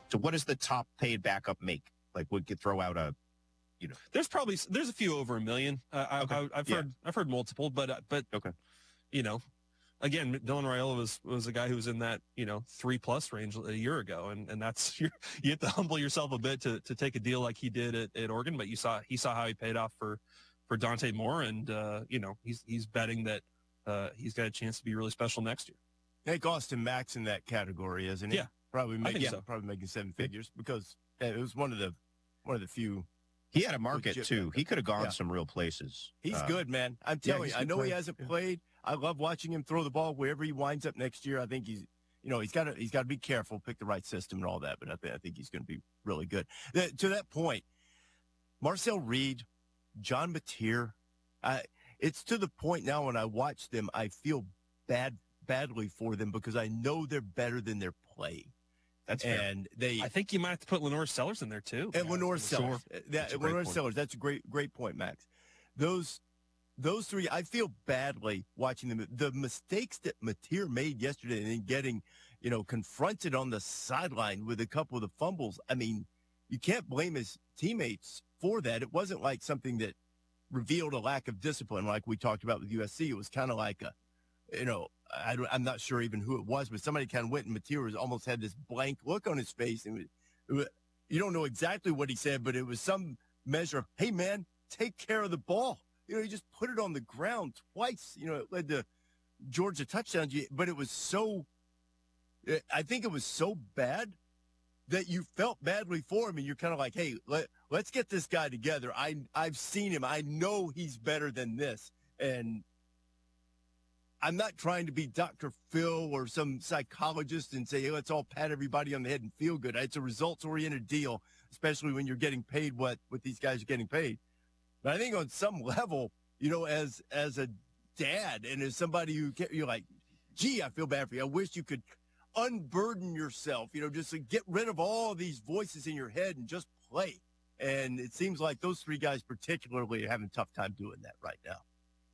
So what does the top paid backup make? Like, we could throw out a, There's a few over $1 million. I've heard multiple, but okay. Again, Dylan Raiola was a guy who was in that 3+ range a year ago, and that's you have to humble yourself a bit to take a deal like he did at Oregon. But he saw how he paid off for Dante Moore, and he's betting that he's got a chance to be really special next year. I think Austin Mack's in that category, isn't he? Yeah, probably making so. seven figures because it was one of the few. He had a market too. He could have gone some real places. He's good, man. I'm telling you. I know he hasn't played. I love watching him throw the ball wherever he winds up next year. I think he's got to be careful, pick the right system and all that. But I think he's going to be really good. To that point, Marcel Reed, John Mateer, it's to the point now when I watch them, I feel badly for them because I know they're better than they're playing. That's fair. And I think you might have to put Lenore Sellers in there too. And Lenore Sellers. Lenore Sellers. That's a great point, Max. Those three, I feel badly watching them. The mistakes that Mateer made yesterday and then getting, confronted on the sideline with a couple of the fumbles. I mean, you can't blame his teammates for that. It wasn't like something that revealed a lack of discipline like we talked about with USC. It was kind of like I'm not sure even who it was, but somebody kind of went and Mateer almost had this blank look on his face. And you don't know exactly what he said, but it was some measure of, hey, man, take care of the ball. He just put it on the ground twice. It led to Georgia touchdowns. But it was I think it was so bad that you felt badly for him. And you're kind of like, hey, let's get this guy together. I've seen him. I know he's better than this. And I'm not trying to be Dr. Phil or some psychologist and say, hey, let's all pat everybody on the head and feel good. It's a results-oriented deal, especially when you're getting paid what these guys are getting paid. But I think on some level, as a dad and as somebody you're like, gee, I feel bad for you. I wish you could unburden yourself, just to get rid of all these voices in your head and just play. And it seems like those three guys particularly are having a tough time doing that right now.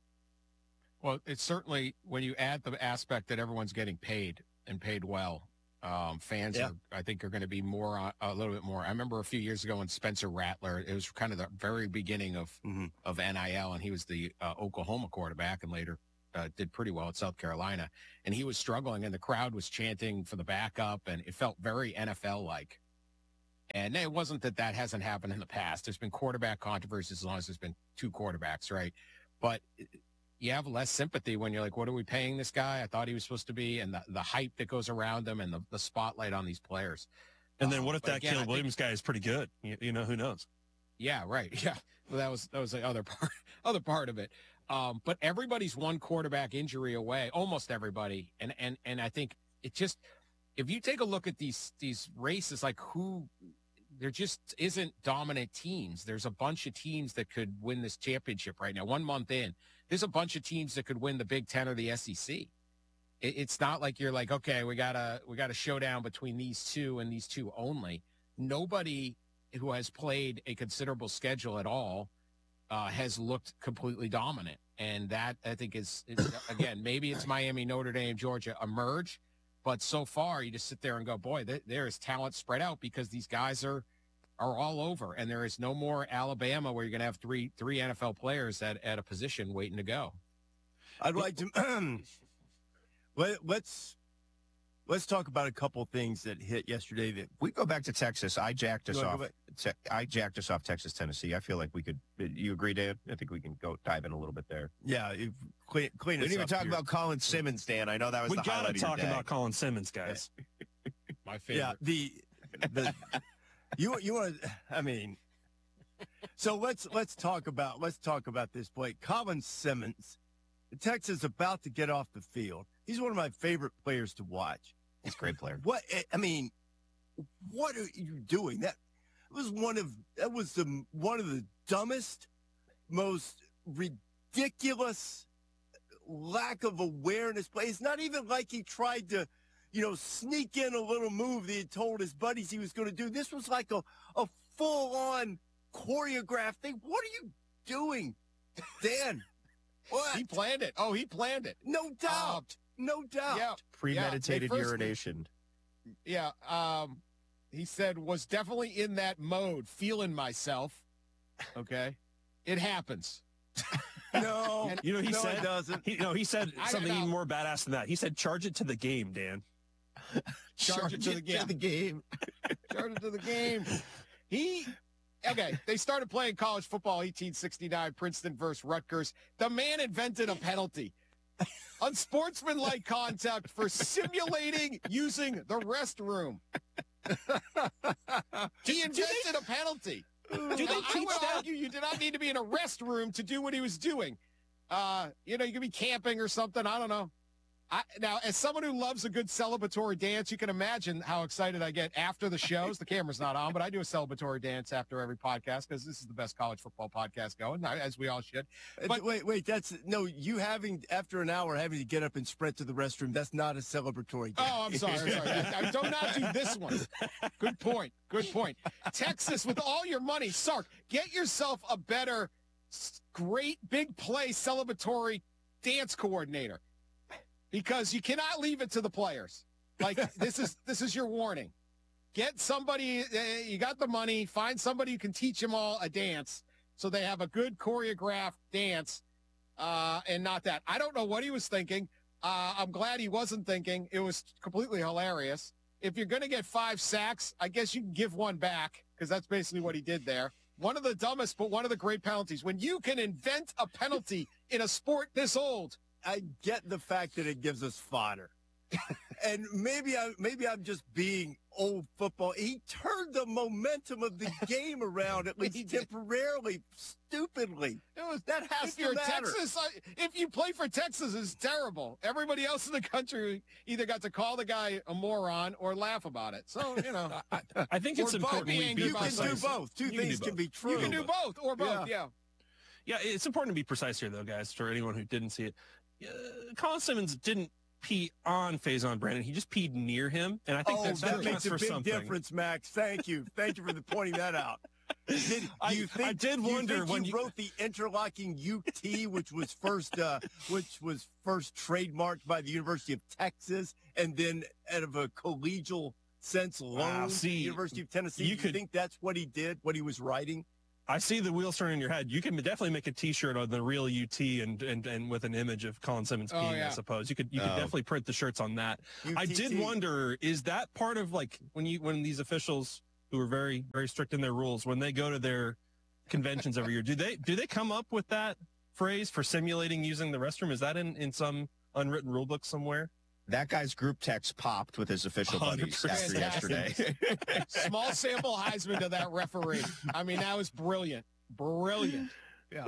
Well, it's certainly when you add the aspect that everyone's getting paid and paid well, fans I think are going to be a little bit more. I remember a few years ago when Spencer Rattler, it was kind of the very beginning of NIL, and he was the Oklahoma quarterback and later did pretty well at South Carolina. And he was struggling and the crowd was chanting for the backup and it felt very NFL-like. And it wasn't that hasn't happened in the past. There's been quarterback controversies as long as there's been two quarterbacks, right? But you have less sympathy when you're like, what are we paying this guy? I thought he was supposed to be, and the hype that goes around him and the spotlight on these players. And then what if that Caleb Williams guy is pretty good? Who knows? Yeah, right. Yeah. Well, that was the other part of it. But everybody's one quarterback injury away, almost everybody. And I think it just, if you take a look at these races, like there just isn't dominant teams. There's a bunch of teams that could win this championship right now. 1 month in, there's a bunch of teams that could win the Big Ten or the SEC. It's not like you're like, okay, we got a showdown between these two and these two only. Nobody who has played a considerable schedule at all has looked completely dominant. And that, I think, is again, maybe it's Miami, Notre Dame, Georgia emerge. But so far, you just sit there and go, boy, there is talent spread out because these guys are all over. And there is no more Alabama where you're going to have three NFL players at a position waiting to go. I'd like to let's talk about a couple of things that hit yesterday. That we go back to Texas. I jacked us off Texas, Tennessee. I feel like we could. You agree, Dan? I think we can go dive in a little bit there. Yeah, clean we didn't even talk about Colin Simmons, Dan. I know that was the highlight of your day. We got to talk about Colin Simmons, guys. My favorite. Yeah, you want to? I mean, so let's talk about this play. Colin Simmons, Texas about to get off the field. He's one of my favorite players to watch. He's a great player. What are you doing? That was one of the dumbest, most ridiculous lack of awareness play. It's not even like he tried to, sneak in a little move that he told his buddies he was going to do. This was like a full-on choreographed thing. What are you doing, Dan? What? He planned it. Oh, he planned it. No doubt. No doubt. Yeah. Premeditated urination. Yeah. He said, was definitely in that mode, feeling myself. Okay. It happens. No, You know, he no, said it doesn't. he said I something don't know. even more badass than that. He said, "Charge it to the game, Dan." Charge it to the game. Charge it to the game. They started playing college football 1869, Princeton versus Rutgers. The man invented a penalty. Unsportsmanlike conduct for simulating using the restroom. He invented a penalty. Do they I teach would that? argue you did not need to be in a restroom to do what he was doing. You could be camping or something. I don't know. Now, as someone who loves a good celebratory dance, you can imagine how excited I get after the shows. The camera's not on, but I do a celebratory dance after every podcast because this is the best college football podcast going, as we all should. But Wait, you after an hour having to get up and sprint to the restroom, that's not a celebratory game. Oh, I'm sorry. Do not do this one. Good point. Texas, with all your money, Sark, get yourself a better, great, big play celebratory dance coordinator. Because you cannot leave it to the players. Like, this is your warning. Get somebody, you got the money, find somebody who can teach them all a dance so they have a good choreographed dance and not that. I don't know what he was thinking. I'm glad he wasn't thinking. It was completely hilarious. If you're going to get 5 sacks, I guess you can give one back because that's basically what he did there. One of the dumbest, but one of the great penalties. When you can invent a penalty in a sport this old, I get the fact that it gives us fodder. And maybe I'm just being old football. He turned the momentum of the game around, at least temporarily, stupidly. That has if you're to matter. Texas, if you play for Texas, it's terrible. Everybody else in the country either got to call the guy a moron or laugh about it. So, I think it's Or both. important we Being be You can precise. do both. Two You can things do can both. be true. you can do both or both. Yeah. Yeah, it's important to be precise here, though, guys, for anyone who didn't see it. Colin Simmons didn't pee on Faison Brandon. He just peed near him, and I think that that makes counts a for big something. difference, Max. Thank you for pointing that out. I did wonder when you wrote the interlocking UT, which was first trademarked by the University of Texas, and then out of a collegial sense alone, see, the University of Tennessee. you You could- think that's what he did, what he was writing? I see the wheels turning in your head. You can definitely make a T-shirt on the real UT and with an image of Colin Simmons peeing. yeah. I suppose you could definitely print the shirts on that. I did UTT. wonder, is that part of like when these officials who are very very strict in their rules, when they go to their conventions every year, do they come up with that phrase for simulating using the restroom? Is that in some unwritten rule book somewhere? That guy's group text popped with his official buddies 100%. after yesterday. Small sample Heisman to that referee. I mean, that was brilliant. Yeah.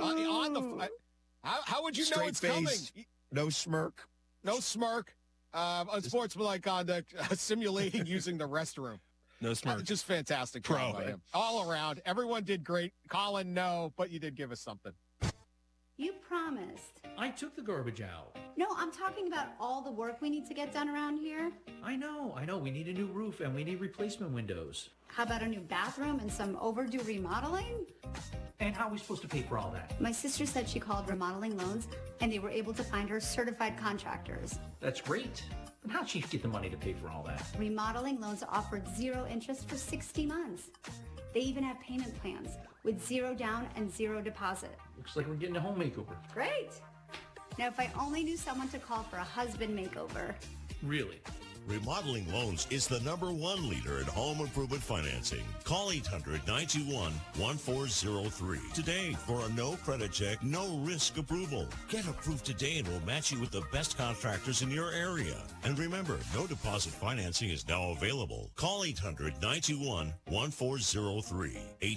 How would you know Straight it's face. coming? No smirk. No smirk. Unsportsmanlike conduct, simulating using the restroom. No smirk. Just fantastic Pro, job by man. him. All around. Everyone did great. Colin, no, but you did give us something. You promised. I took the garbage out. No, I'm talking about all the work we need to get done around here. I know. We need a new roof and we need replacement windows. How about a new bathroom and some overdue remodeling? And how are we supposed to pay for all that? My sister said she called Remodeling Loans and they were able to find her certified contractors. That's great. But how'd she get the money to pay for all that? Remodeling Loans offered 0 interest for 60 months. They even have payment plans with 0 down and 0 deposit. Looks like we're getting a home makeover. Great. Now, if I only knew someone to call for a husband makeover. Really? Remodeling Loans is the #1 leader in home improvement financing. Call 800-921-1403 today for a no credit check, no risk approval. Get approved today and we'll match you with the best contractors in your area. And remember, no deposit financing is now available. Call 800-921-1403.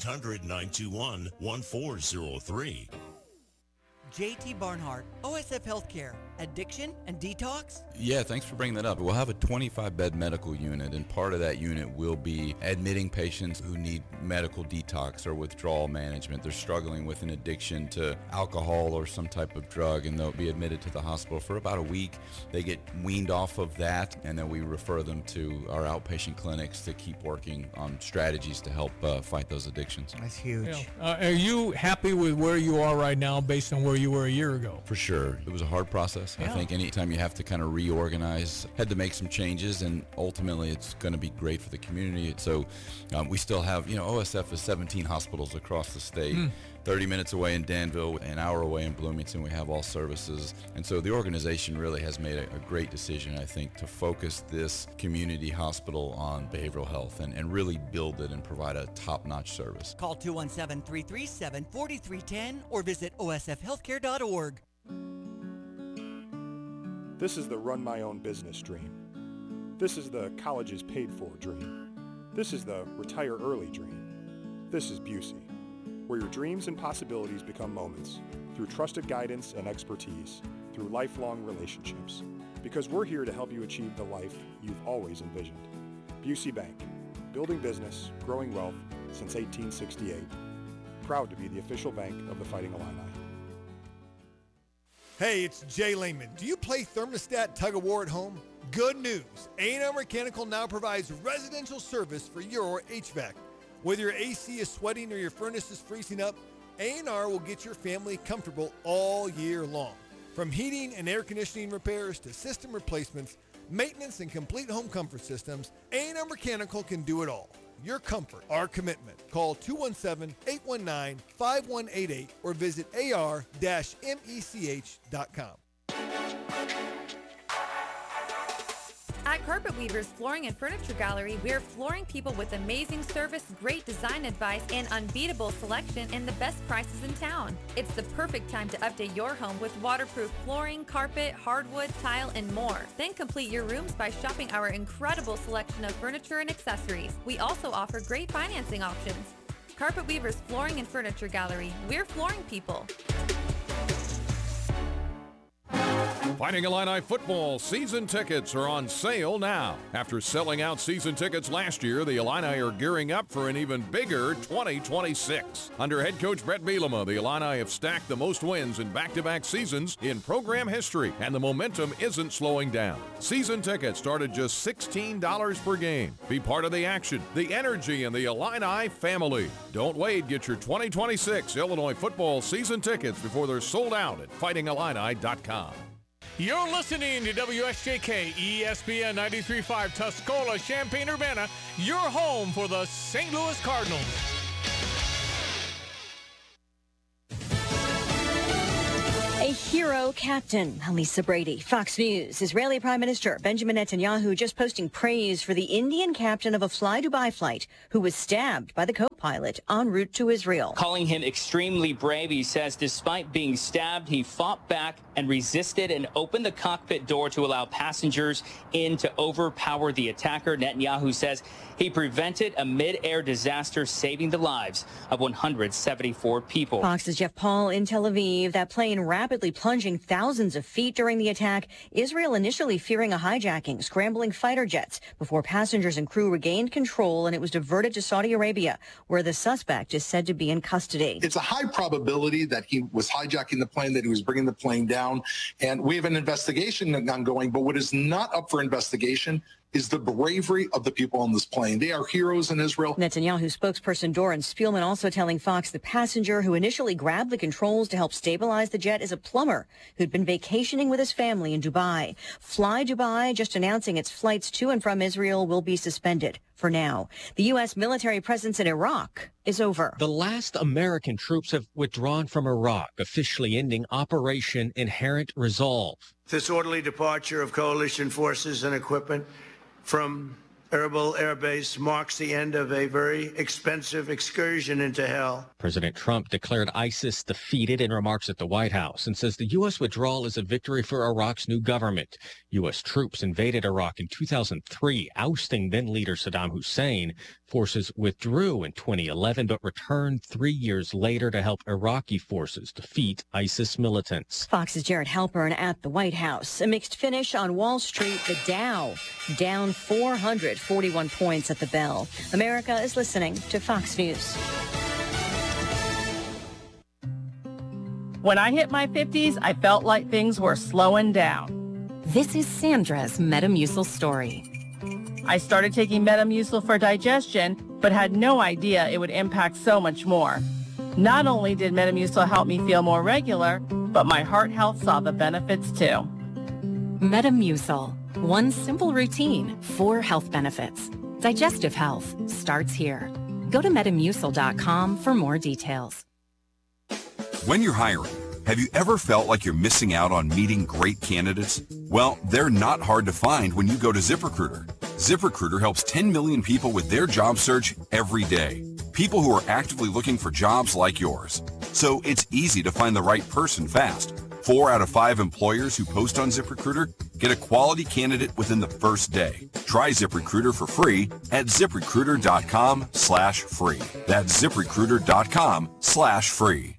800-921-1403. JT Barnhart, OSF Healthcare, addiction and detox? Yeah, thanks for bringing that up. We'll have a 25-bed medical unit, and part of that unit will be admitting patients who need medical detox or withdrawal management. They're struggling with an addiction to alcohol or some type of drug, and they'll be admitted to the hospital for about a week. They get weaned off of that, and then we refer them to our outpatient clinics to keep working on strategies to help fight those addictions. That's huge. Are you happy with where you are right now based on where you were a year ago. For sure. It was a hard process. I think anytime you have to kind of reorganize, had to make some changes, and ultimately it's going to be great for the community. So we still have, OSF is 17 hospitals across the state. 30 minutes away in Danville, an hour away in Bloomington, we have all services. And so the organization really has made a great decision, I think, to focus this community hospital on behavioral health and really build it and provide a top-notch service. Call 217-337-4310 or visit osfhealthcare.org. This is the run my own business dream. This is the colleges paid for dream. This is the retire early dream. This is Busey, where your dreams and possibilities become moments through trusted guidance and expertise, through lifelong relationships. Because we're here to help you achieve the life you've always envisioned. Busey Bank, building business, growing wealth since 1868. Proud to be the official bank of the Fighting Illini. Hey, it's Jay Lehman. Do you play thermostat tug-of-war at home? Good news. A&R Mechanical now provides residential service for your HVAC. Whether your AC is sweating or your furnace is freezing up, A&R will get your family comfortable all year long. From heating and air conditioning repairs to system replacements, maintenance, and complete home comfort systems, A&R Mechanical can do it all. Your comfort, our commitment. Call 217-819-5188 or visit ar-mech.com. At Carpet Weavers Flooring and Furniture Gallery, we're flooring people with amazing service, great design advice, and unbeatable selection and the best prices in town. It's the perfect time to update your home with waterproof flooring, carpet, hardwood, tile, and more. Then complete your rooms by shopping our incredible selection of furniture and accessories. We also offer great financing options. Carpet Weavers Flooring and Furniture Gallery. We're flooring people. Fighting Illini football season tickets are on sale now. After selling out season tickets last year, the Illini are gearing up for an even bigger 2026. Under head coach Brett Bielema, the Illini have stacked the most wins in back-to-back seasons in program history, and the momentum isn't slowing down. Season tickets start at just $16 per game. Be part of the action, the energy, and the Illini family. Don't wait. Get your 2026 Illinois football season tickets before they're sold out at fightingillini.com. You're listening to WSJK ESPN 93.5 Tuscola, Champaign-Urbana, your home for the St. Louis Cardinals. A hero captain, Lisa Brady. Fox News. Israeli Prime Minister Benjamin Netanyahu just posting praise for the Indian captain of a Fly Dubai flight who was stabbed by the co-pilot en route to Israel. Calling him extremely brave, he says despite being stabbed, he fought back and resisted and opened the cockpit door to allow passengers in to overpower the attacker. Netanyahu says he prevented a mid-air disaster, saving the lives of 174 people. Fox's Jeff Paul in Tel Aviv. That plane rapidly plunging thousands of feet during the attack. Israel initially fearing a hijacking, scrambling fighter jets before passengers and crew regained control, and it was diverted to Saudi Arabia, where the suspect is said to be in custody. It's a high probability that he was hijacking the plane, that he was bringing the plane down. And we have an investigation ongoing, but what is not up for investigation is the bravery of the people on this plane. They are heroes in Israel. Netanyahu spokesperson Doron Spielman also telling Fox the passenger who initially grabbed the controls to help stabilize the jet is a plumber who'd been vacationing with his family in Dubai. Fly Dubai just announcing its flights to and from Israel will be suspended for now. The U.S. military presence in Iraq is over. The last American troops have withdrawn from Iraq, officially ending Operation Inherent Resolve. This orderly departure of coalition forces and equipment from Erbil Air Base marks the end of a very expensive excursion into hell. President Trump declared ISIS defeated in remarks at the White House and says the U.S. withdrawal is a victory for Iraq's new government. U.S. troops invaded Iraq in 2003, ousting then-leader Saddam Hussein. Forces withdrew in 2011, but returned 3 years later to help Iraqi forces defeat ISIS militants. Fox's Jared Halpern at the White House. A mixed finish on Wall Street. The Dow down 441 points at the bell. America is listening to Fox News. When I hit my 50s, I felt like things were slowing down. This is Sandra's Metamucil story. I started taking Metamucil for digestion, but had no idea it would impact so much more. Not only did Metamucil help me feel more regular, but my heart health saw the benefits too. Metamucil. One simple routine, 4 health benefits. Digestive health starts here. Go to metamucil.com for more details. When you're hiring, have you ever felt like you're missing out on meeting great candidates? Well, they're not hard to find when you go to ZipRecruiter. ZipRecruiter helps 10 million people with their job search every day. People who are actively looking for jobs like yours. So it's easy to find the right person fast. 4 out of 5 employers who post on ZipRecruiter get a quality candidate within the first day. Try ZipRecruiter for free at ZipRecruiter.com/free. That's ZipRecruiter.com/free.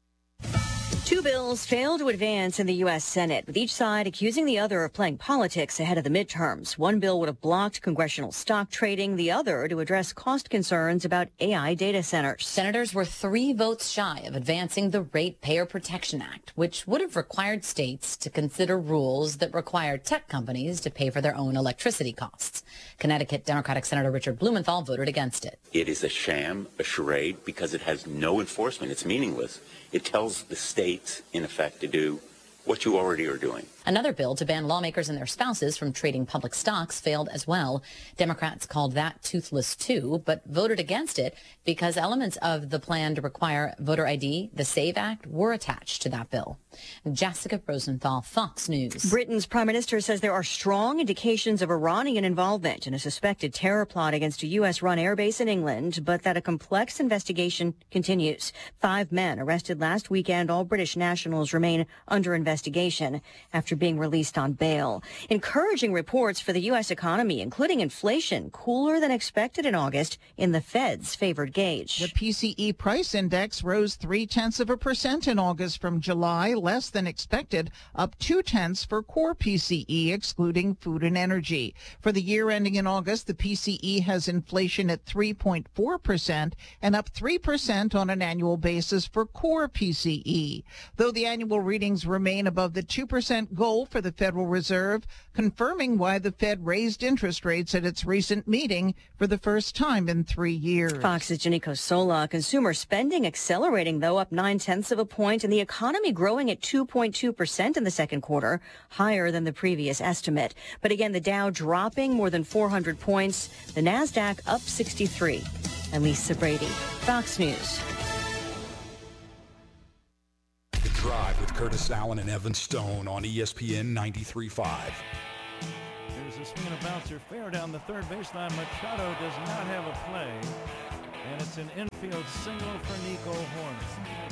2 bills failed to advance in the U.S. Senate, with each side accusing the other of playing politics ahead of the midterms. One bill would have blocked congressional stock trading, the other to address cost concerns about AI data centers. Senators were 3 votes shy of advancing the Ratepayer Protection Act, which would have required states to consider rules that require tech companies to pay for their own electricity costs. Connecticut Democratic Senator Richard Blumenthal voted against it. It is a sham, a charade, because it has no enforcement. It's meaningless. It tells the states, in effect, to do what you already are doing. Another bill to ban lawmakers and their spouses from trading public stocks failed as well. Democrats called that toothless too, but voted against it because elements of the plan to require voter ID, the SAVE Act, were attached to that bill. Jessica Rosenthal, Fox News. Britain's prime minister says there are strong indications of Iranian involvement in a suspected terror plot against a U.S.-run airbase in England, but that a complex investigation continues. 5 men arrested last weekend, all British nationals, remain under investigation after being released on bail. Encouraging reports for the U.S. economy, including inflation cooler than expected in August in the Fed's favored gauge. The PCE price index rose 0.3% in August from July, less than expected, up 0.2 for core PCE, excluding food and energy. For the year ending in August, the PCE has inflation at 3.4% and up 3% on an annual basis for core PCE. Though the annual readings remain above the 2% goal for the Federal Reserve, confirming why the Fed raised interest rates at its recent meeting for the first time in 3 years. Fox's Janiko Sola. Consumer spending accelerating, though, up 0.9 points, and the economy growing at 2.2% in the second quarter, higher than the previous estimate. But again, the Dow dropping more than 400 points, the NASDAQ up 63. And Lisa Brady, Fox News. The Drive with Curtis Allen and Evan Stone on ESPN 93.5. There's a swing and a bouncer fair down the third baseline. Machado does not have a play, and it's an infield single for Nico Horner.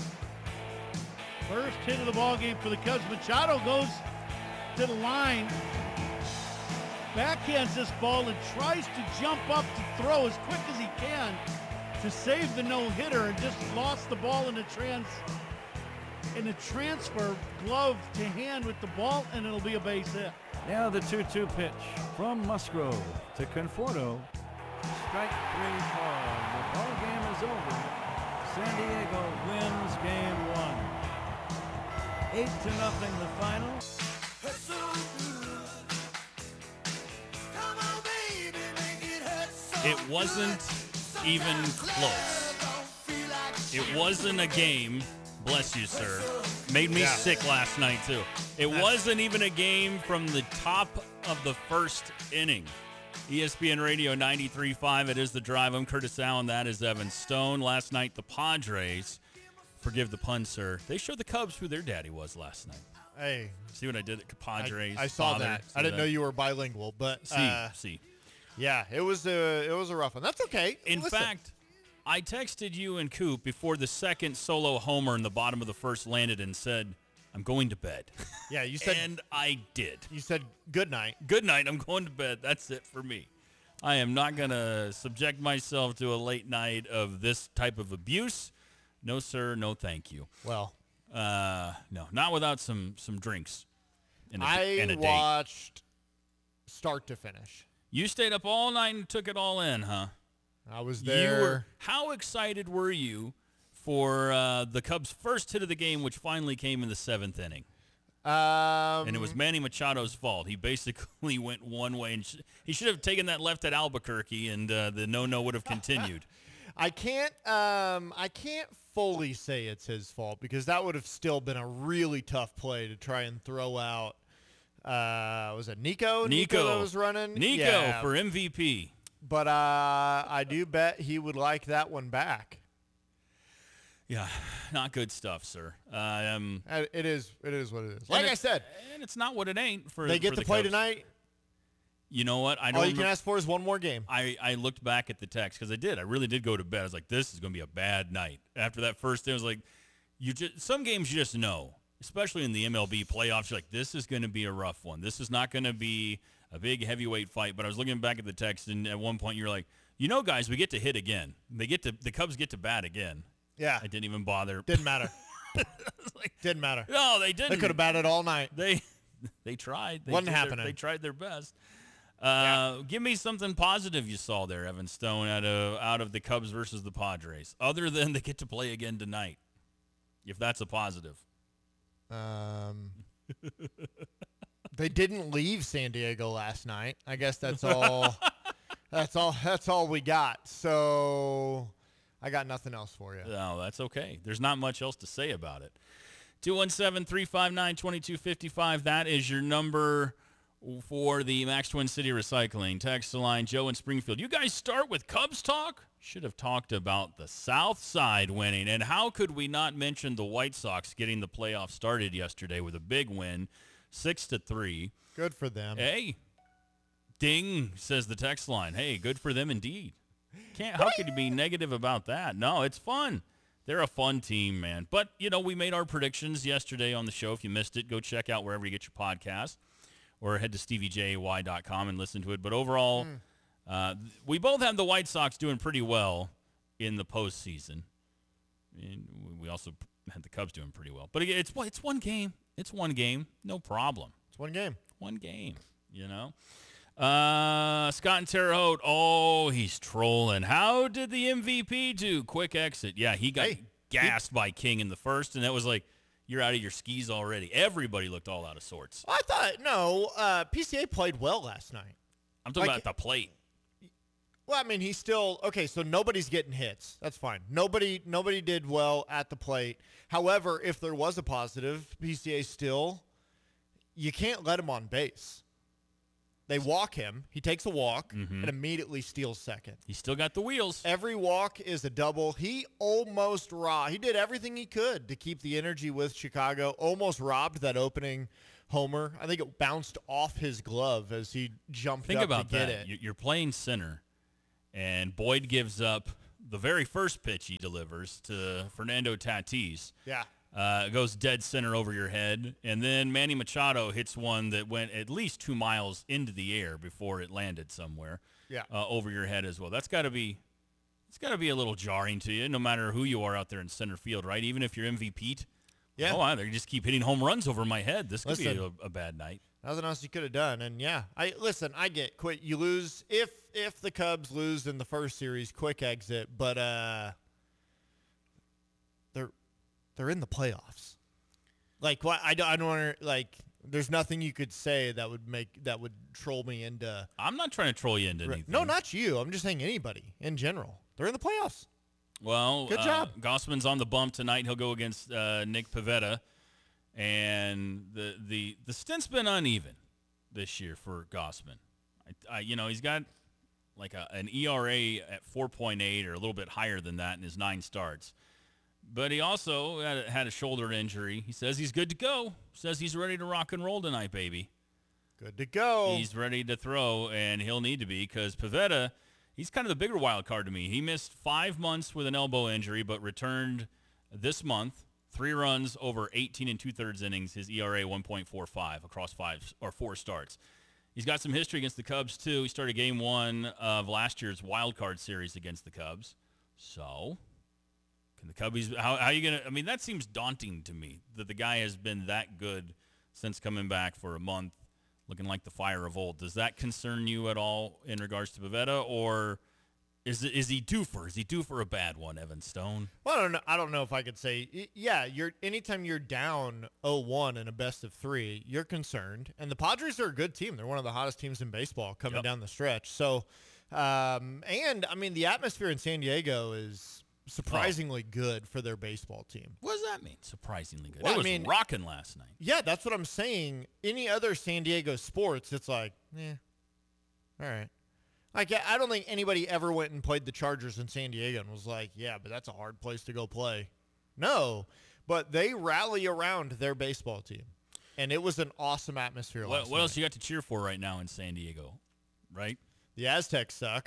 First hit of the ball game for the Cubs. Machado goes to the line, backhands this ball and tries to jump up to throw as quick as he can to save the no-hitter, and just lost the ball in the transfer, glove to hand with the ball, and it'll be a base hit. Now the 2-2 pitch from Musgrove to Conforto. Strike 3 ball. The ball game is over. San Diego wins game 1. 8-0 the final. It wasn't even close. It wasn't a game. Bless you, sir. Made me sick last night, too. It wasn't even a game from the top of the first inning. ESPN Radio 93.5. It is The Drive. I'm Curtis Allen. That is Evan Stone. Last night, the Padres, forgive the pun, sir, they showed the Cubs who their daddy was last night. Hey. See what I did at Padres? I saw father, that. I didn't know you were bilingual, but see. Yeah, it was a rough one. That's okay. In fact, I texted you and Coop before the second solo homer in the bottom of the first landed and said, I'm going to bed. Yeah, you said. And I did. You said good night. Good night. I'm going to bed. That's it for me. I am not going to subject myself to a late night of this type of abuse. No, sir. No, thank you. Well. No, not without some drinks. I watched start to finish. You stayed up all night and took it all in, huh? I was there. How excited were you for the Cubs' first hit of the game, which finally came in the 7th inning? And it was Manny Machado's fault. He basically went one way, and he should have taken that left at Albuquerque, and the no-no would have continued. I can't fully say it's his fault because that would have still been a really tough play to try and throw out. Was it Nico? Nico that was running? Nico for MVP. But I do bet he would like that one back. Yeah, not good stuff, sir. It is what it is. Like I said. And it's not what it ain't for They get for to play Cubs. tonight. You know what? All you can ask for is one more game. I looked back at the text because I did. I really did go to bed. I was like, this is going to be a bad night. After that first day, I was like, some games you just know, especially in the MLB playoffs, you're like, this is going to be a rough one. This is not going to be a big heavyweight fight. But I was looking back at the text, and at one point you're like, guys, we get to hit again. The Cubs get to bat again. Yeah. I didn't even bother. Didn't matter. Didn't matter. No, they didn't. They could have batted all night. They tried. Wasn't happening. They tried their best. Give me something positive you saw there, Evan Stone, out of the Cubs versus the Padres, other than they get to play again tonight, if that's a positive. They didn't leave San Diego last night. I guess that's all. That's all we got. So I got nothing else for you. No, that's okay. There's not much else to say about it. 217-359-2255. That is your number for the Max Twin City Recycling. Text line, Joe in Springfield. You guys start with Cubs talk? Should have talked about the South Side winning. And how could we not mention the White Sox getting the playoffs started yesterday with a big win, 6-3. Good for them. Hey, ding, says the text line. Hey, good for them indeed. How could you be negative about that? No, it's fun. They're a fun team, man. But, we made our predictions yesterday on the show. If you missed it, go check out wherever you get your podcast or head to StevieJay.com and listen to it. But overall, we both have the White Sox doing pretty well in the postseason. And we also had the Cubs doing pretty well. But again, it's one game. It's one game. No problem. It's one game. One game, Scott and Terre Haute, he's trolling. How did the MVP do? Quick exit. Yeah, he got gassed by King in the first, and that was like, you're out of your skis already. Everybody looked all out of sorts. I thought, PCA played well last night. I'm talking about the plate. Well, I mean, he's still, okay, so nobody's getting hits. That's fine. Nobody did well at the plate. However, if there was a positive, PCA still, you can't let him on base. They walk him. He takes a walk and immediately steals second. He's still got the wheels. Every walk is a double. He almost robbed. He did everything he could to keep the energy with Chicago. Almost robbed that opening homer. I think it bounced off his glove as he jumped up to get it. You're playing center, and Boyd gives up the very first pitch he delivers to Fernando Tatis. Yeah. Goes dead center over your head, and then Manny Machado hits one that went at least 2 miles into the air before it landed somewhere. Yeah. Over your head as well. It's got to be a little jarring to you, no matter who you are out there in center field, right? Even if you're MVP'd. Yeah. They just keep hitting home runs over my head. This could be a bad night. Nothing else you could have done, and I get quit. You lose if the Cubs lose in the first series, quick exit, but they're in the playoffs. Like, what? I don't want to, like, there's nothing you could say that would troll me into. I'm not trying to troll you into anything. No, not you. I'm just saying anybody in general. They're in the playoffs. Well, good job. Gossman's on the bump tonight. He'll go against Nick Pivetta, and the stint's been uneven this year for Gossman. He's got like an ERA at 4.8 or a little bit higher than that in his 9 starts. But he also had a shoulder injury. He says he's good to go. Says he's ready to rock and roll tonight, baby. Good to go. He's ready to throw, and he'll need to be because Pivetta, he's kind of the bigger wild card to me. He missed 5 months with an elbow injury, but returned this month. 3 runs over 18 2/3 innings. His ERA 1.45 across 4 starts. He's got some history against the Cubs, too. He started game 1 of last year's wild card series against the Cubs. So can the Cubbies, how are you going to, I mean, that seems daunting to me that the guy has been that good since coming back for a month, looking like the fire of old. Does that concern you at all in regards to Pivetta, or is he due for a bad one, Evan Stone? Well, I don't know if I could say, anytime you're down 0-1 in a best of 3, you're concerned. And the Padres are a good team. They're one of the hottest teams in baseball coming down the stretch. So And, I mean, the atmosphere in San Diego is surprisingly good for their baseball team. What does that mean, surprisingly good? Well, It was rocking last night. Yeah, that's what I'm saying. Any other San Diego sports, it's like, all right. Like, I don't think anybody ever went and played the Chargers in San Diego and was like, yeah, but that's a hard place to go play. No, but they rally around their baseball team. And it was an awesome atmosphere last What night. else you got to cheer for right now in San Diego, right? The Aztecs suck.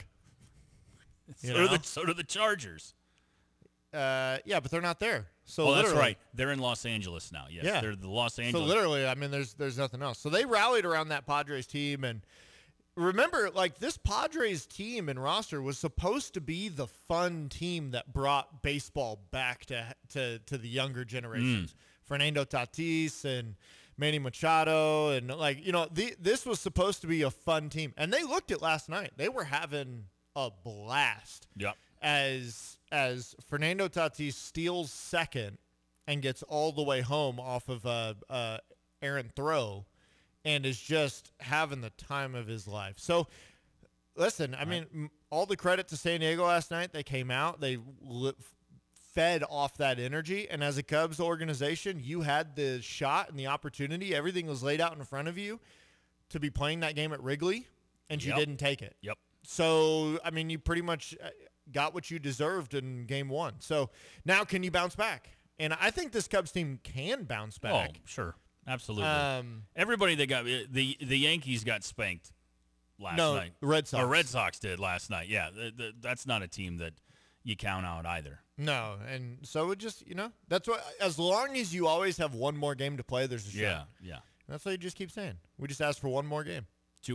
So do the Chargers. Yeah, but they're not there. So that's literally- right. They're in Los Angeles now. Yes, Yeah. they're the Los Angeles. So literally, I mean, there's nothing else. So they rallied around that Padres team, and remember, like, this Padres team and roster was supposed to be the fun team that brought baseball back to the younger generations. Fernando Tatis and Manny Machado, and this was supposed to be a fun team, and they looked at last night. They were having a blast. Yep. As Fernando Tatis steals second and gets all the way home off of a errant throw, and is just having the time of his life. So, listen, I mean, all the credit to San Diego last night. They came out, they fed off that energy, and as a Cubs organization, you had the shot and the opportunity. Everything was laid out in front of you to be playing that game at Wrigley, and you didn't take it. Yep. So, I mean, you pretty much got what you deserved in game one. So, now can you bounce back? And I think this Cubs team can bounce back. Oh, sure. Absolutely. Everybody that got the Yankees got spanked last night. The Red Sox. Or Red Sox did last night. Yeah, that's not a team that you count out either. No, and so it just, that's what, as long as you always have one more game to play, there's a shot. Yeah. That's what you just keep saying. We just asked for one more game.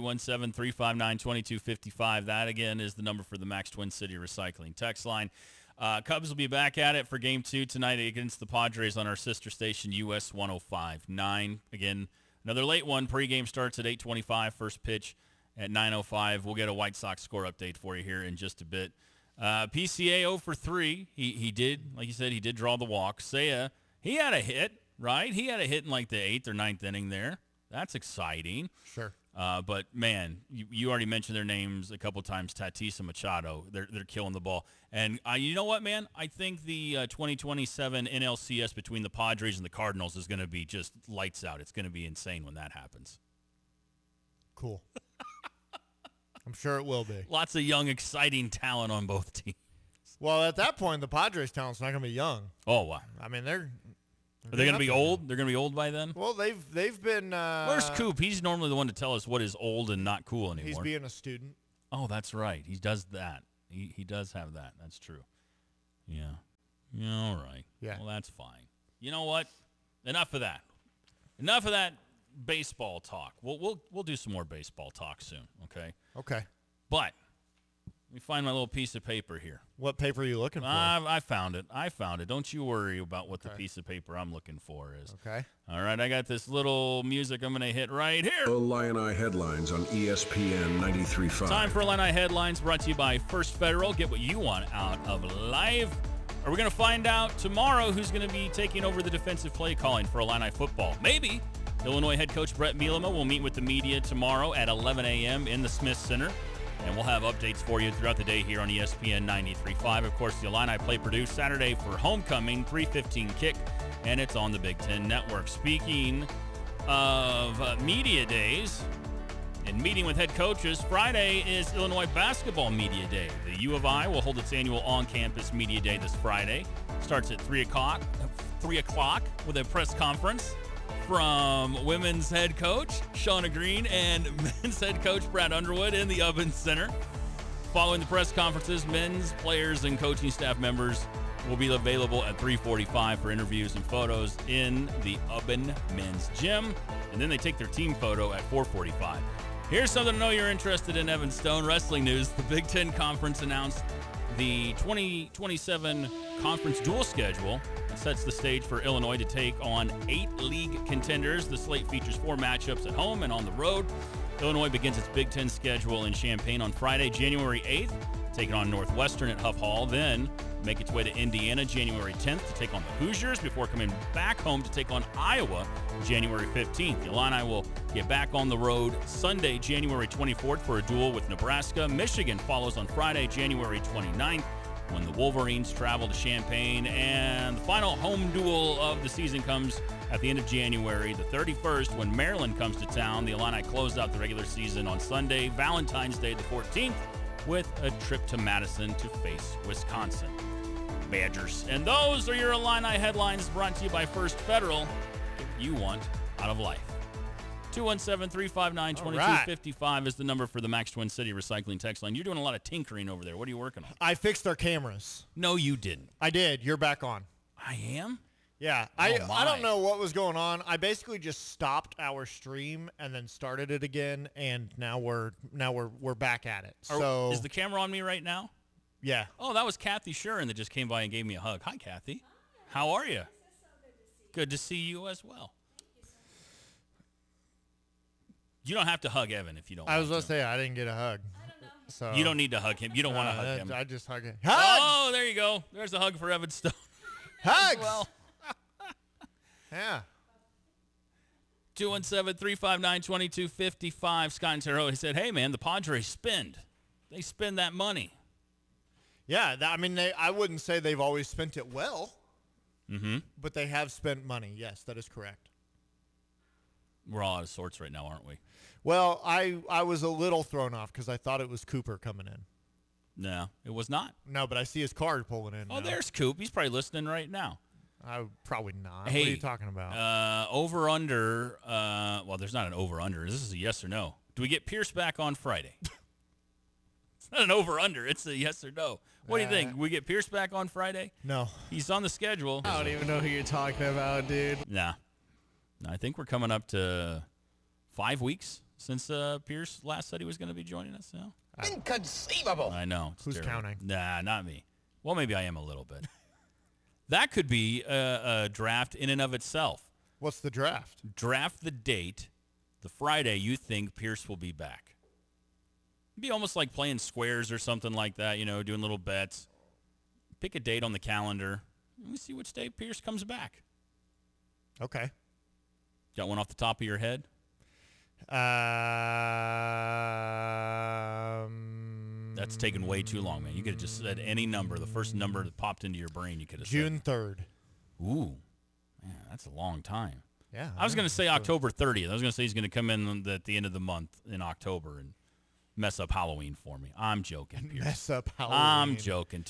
217-359-2255. That, again, is the number for the Max Twin City Recycling text line. Cubs will be back at it for Game 2 tonight against the Padres on our sister station, US 105.9. Again, another late one. Pre-game starts at 8:25. First pitch at 9:05. We'll get a White Sox score update for you here in just a bit. PCA 0 for 3. He did, like you said, he did draw the walk. Seiya, he had a hit, right? He had a hit in like the 8th or 9th inning there. That's exciting. Sure. But, man, you already mentioned their names a couple times, Tatis and Machado. They're killing the ball. And you know what, man? I think the 2027 NLCS between the Padres and the Cardinals is going to be just lights out. It's going to be insane when that happens. Cool. I'm sure it will be. Lots of young, exciting talent on both teams. Well, at that point, the Padres talent's not going to be young. Oh, wow. I mean, Are they going to be old? They're going to be old by then? Well, they've been... Where's Coop? He's normally the one to tell us what is old and not cool anymore. He's being a student. Oh, that's right. He does that. He does have that. That's true. Yeah. All right. Yeah. Well, that's fine. You know what? Enough of that. Enough of that baseball talk. We'll do some more baseball talk soon, okay? Okay. But let me find my little piece of paper here. What paper are you looking for? I found it. Don't you worry about what the piece of paper I'm looking for is. Okay. All right, I got this little music I'm going to hit right here. Illini Headlines on ESPN 93.5. Time for Illini Headlines, brought to you by First Federal. Get what you want out of life. Are we going to find out tomorrow who's going to be taking over the defensive play calling for Illini football? Maybe. Illinois head coach Brett Bielema will meet with the media tomorrow at 11 a.m. in the Smith Center. And we'll have updates for you throughout the day here on ESPN 93.5. Of course, the Illini play Purdue Saturday for homecoming, 3:15 kick, and it's on the Big Ten Network. Speaking of media days and meeting with head coaches, Friday is Illinois basketball media day. The U of I will hold its annual on-campus media day this Friday. Starts at 3 o'clock with a press conference from women's head coach Shauna Green and men's head coach Brad Underwood in the Ovens Center. Following the press conferences, men's players and coaching staff members will be available at 3:45 for interviews and photos in the Ubben Men's Gym. And then they take their team photo at 4:45. Here's something to know you're interested in, Evan Stone. Wrestling news. The Big Ten Conference announced the 2027 conference dual schedule that sets the stage for Illinois to take on 8 league contenders. The slate features 4 matchups at home and on the road. Illinois begins its Big Ten schedule in Champaign on Friday, January 8th, taking on Northwestern at Huff Hall. Then make its way to Indiana January 10th to take on the Hoosiers before coming back home to take on Iowa January 15th. The Illini will get back on the road Sunday, January 24th for a duel with Nebraska. Michigan follows on Friday, January 29th when the Wolverines travel to Champaign. And the final home duel of the season comes at the end of January, the 31st, when Maryland comes to town. The Illini close out the regular season on Sunday, Valentine's Day the 14th, with a trip to Madison to face Wisconsin Badgers. And those are your Illini headlines brought to you by First Federal. Get what you want out of life. 217-359-2255 is the number for the Max Twin City Recycling text line. You're doing a lot of tinkering over there. What are you working on? I fixed our cameras. No, you didn't. I did. You're back on. I am? Yeah. I don't know what was going on. I basically just stopped our stream and then started it again, and now we're back at it. So is the camera on me right now? Yeah. Oh, that was Kathy Shuren that just came by and gave me a hug. Hi, Kathy. How are you? Good to see you as well. You don't have to hug Evan if you don't want to. I was going to say, I didn't get a hug. So you don't need to hug him. You don't want to hug him. I just hug him. Oh, there you go. There's a hug for Evan Stone. Hugs! Well. Yeah. 217-359-2255. Scott and Terre Haute, he said, hey, man, the Padres spend. They spend that money. Yeah, I wouldn't say they've always spent it well, but they have spent money. Yes, that is correct. We're all out of sorts right now, aren't we? Well, I was a little thrown off because I thought it was Cooper coming in. No, it was not. No, but I see his card pulling in. Oh, now. There's Coop. He's probably listening right now. Probably not. Hey, what are you talking about? Over under. Well, there's not an over under. This is a yes or no. Do we get Pierce back on Friday? It's not an over under. It's a yes or no. What do you think? We get Pierce back on Friday? No. He's on the schedule. I don't even know who you're talking about, dude. Nah. I think we're coming up to 5 weeks since Pierce last said he was going to be joining us now. Inconceivable. I know. Who's counting? Nah, not me. Well, maybe I am a little bit. That could be a draft in and of itself. What's the draft? Draft the date, the Friday you think Pierce will be back. It'd be almost like playing squares or something like that, doing little bets. Pick a date on the calendar. Let me see which day Pierce comes back. Okay. Got one off the top of your head? That's taken way too long, man. You could have just said any number. The first number that popped into your brain, you could have said. June 3rd. Ooh. Man, that's a long time. Yeah. I was going to say October 30th. I was going to say he's going to come in at the end of the month in October and mess up Halloween for me. I'm joking, Pierce. Mess up Halloween. I'm joking.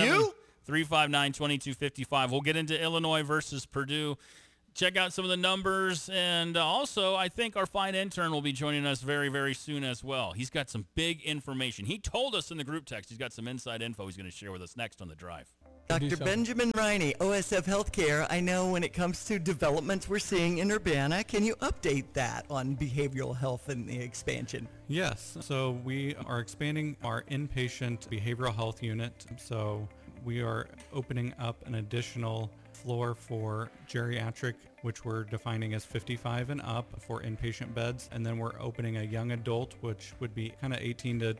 217-359-2255. We'll get into Illinois versus Purdue. Check out some of the numbers, and also I think our fine intern will be joining us very, very soon as well. He's got some big information. He told us in the group text he's got some inside info he's going to share with us next on The Drive. Dr. Benjamin Riney, OSF Healthcare. I know when it comes to developments we're seeing in Urbana, can you update that on behavioral health and the expansion? Yes, so we are expanding our inpatient behavioral health unit. So we are opening up an additional floor for geriatric, which we're defining as 55 and up for inpatient beds. And then we're opening a young adult, which would be kind of 18 to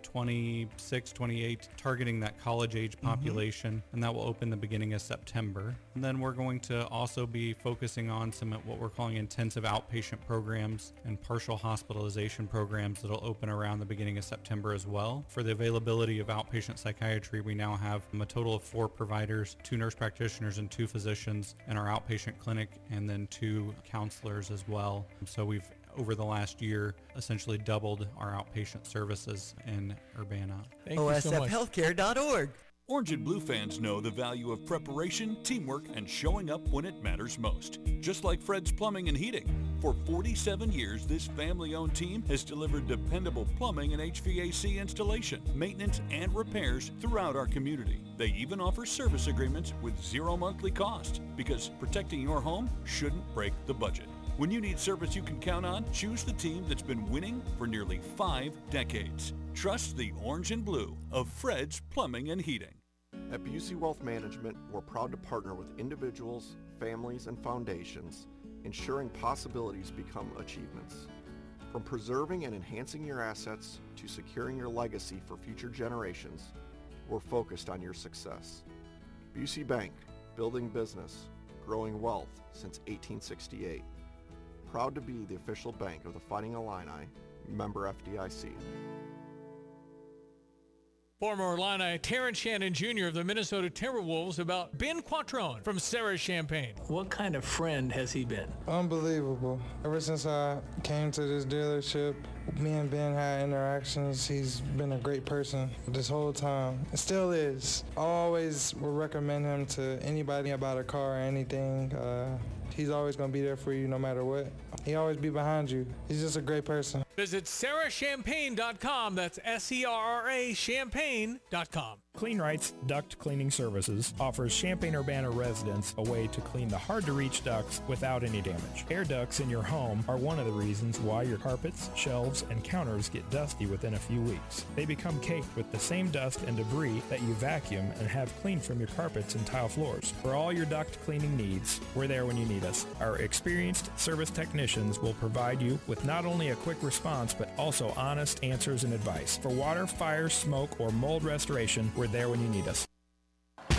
26, 28, targeting that college age population. And that will open the beginning of September. And then we're going to also be focusing on some of what we're calling intensive outpatient programs and partial hospitalization programs that'll open around the beginning of September as well. For the availability of outpatient psychiatry, we now have a total of 4 providers, 2 nurse practitioners and 2 physicians in our outpatient clinic, and then 2 counselors as well. So we've, over the last year, essentially doubled our outpatient services in Urbana. OSFhealthcare.org. Orange and Blue fans know the value of preparation, teamwork, and showing up when it matters most. Just like Fred's Plumbing and Heating. For 47 years, this family-owned team has delivered dependable plumbing and HVAC installation, maintenance, and repairs throughout our community. They even offer service agreements with 0 monthly cost, because protecting your home shouldn't break the budget. When you need service you can count on, choose the team that's been winning for nearly 5 decades. Trust the Orange and Blue of Fred's Plumbing and Heating. At Busey Wealth Management, we're proud to partner with individuals, families, and foundations, ensuring possibilities become achievements. From preserving and enhancing your assets to securing your legacy for future generations, we're focused on your success. Busey Bank, building business, growing wealth since 1868. Proud to be the official bank of the Fighting Illini, member FDIC. Former Illini Terrence Shannon Jr. of the Minnesota Timberwolves about Ben Quattrone from Sarah Champagne. What kind of friend has he been? Unbelievable. Ever since I came to this dealership, me and Ben had interactions. He's been a great person this whole time. It still is. I always would recommend him to anybody about a car or anything. He's always going to be there for you no matter what. He always be behind you. He's just a great person. Visit sarahchampagne.com. That's SERRA champagne.com. Clean Rights Duct Cleaning Services offers Champaign-Urbana residents a way to clean the hard-to-reach ducts without any damage. Air ducts in your home are one of the reasons why your carpets, shelves, and counters get dusty within a few weeks. They become caked with the same dust and debris that you vacuum and have cleaned from your carpets and tile floors. For all your duct cleaning needs, we're there when you need us. Our experienced service technicians will provide you with not only a quick response, but also honest answers and advice. For water, fire, smoke, or mold restoration, we're there when you need us.